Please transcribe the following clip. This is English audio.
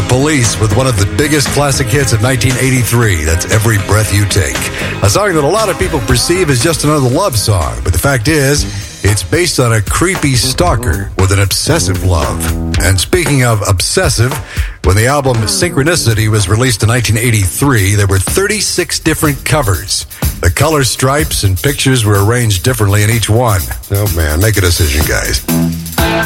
Police with one of the biggest classic hits of 1983. That's Every Breath You Take. A song that a lot of people perceive as just another love song. But the fact is, it's based on a creepy stalker with an obsessive love. And speaking of obsessive, when the album Synchronicity was released in 1983, there were 36 different covers. The color stripes and pictures were arranged differently in each one. Oh man, make a decision, guys.